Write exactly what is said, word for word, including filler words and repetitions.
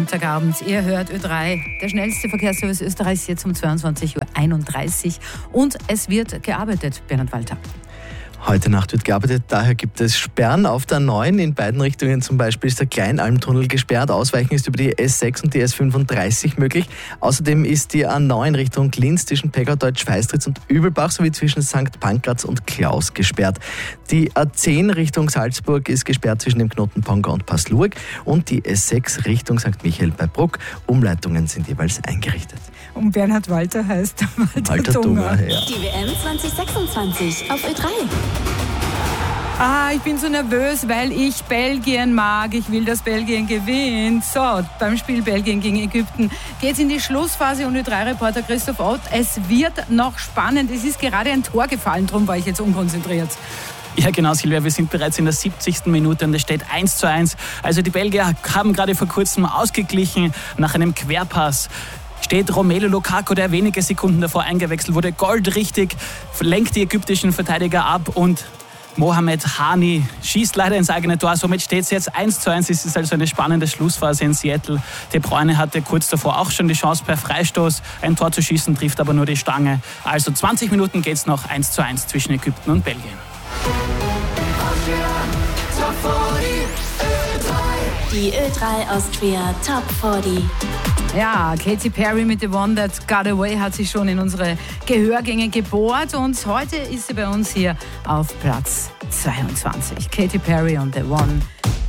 Montagabend. Ihr hört Ö drei, der schnellste Verkehrsservice Österreichs, jetzt um zweiundzwanzig Uhr einunddreißig. Und es wird gearbeitet, Bernhard Walter. Heute Nacht wird gearbeitet, daher gibt es Sperren auf der neun. In beiden Richtungen zum Beispiel ist der Kleinalmtunnel gesperrt. Ausweichen ist über die S sechs und die S fünfunddreißig möglich. Außerdem ist die A neun Richtung Linz zwischen Pegau-Deutsch, Feistritz und Übelbach sowie zwischen Sankt Pankraz und Klaus gesperrt. Die A zehn Richtung Salzburg ist gesperrt zwischen dem Knoten Ponga und Passlurg und die S sechs Richtung Sankt Michael bei Bruck. Umleitungen sind jeweils eingerichtet. Und Bernhard Walter heißt Walter, Walter Dunger. Dunger, ja. Die W M zwanzig sechsundzwanzig auf Ö drei. Ah, ich bin so nervös, weil ich Belgien mag. Ich will, dass Belgien gewinnt. So, beim Spiel Belgien gegen Ägypten geht es in die Schlussphase und Ö drei Reporter Christoph Ott. Es wird noch spannend. Es ist gerade ein Tor gefallen, darum war ich jetzt unkonzentriert. Ja genau, Silvia, wir sind bereits in der siebzigsten Minute und es steht eins zu eins. Also die Belgier haben gerade vor kurzem ausgeglichen nach einem Querpass. Steht Romelu Lukaku, der wenige Sekunden davor eingewechselt wurde, goldrichtig, lenkt die ägyptischen Verteidiger ab und Mohamed Hani schießt leider ins eigene Tor. Somit steht es jetzt eins zu eins. Es ist also eine spannende Schlussphase in Seattle. De Bruyne hatte kurz davor auch schon die Chance, per Freistoß ein Tor zu schießen, trifft aber nur die Stange. Also zwanzig Minuten geht es noch eins zu eins zwischen Ägypten und Belgien. Die Ö drei Austria Top vierzig. Ja, Katy Perry mit The One That Got Away hat sich schon in unsere Gehörgänge gebohrt und heute ist sie bei uns hier auf Platz zweiundzwanzig. Katy Perry und The One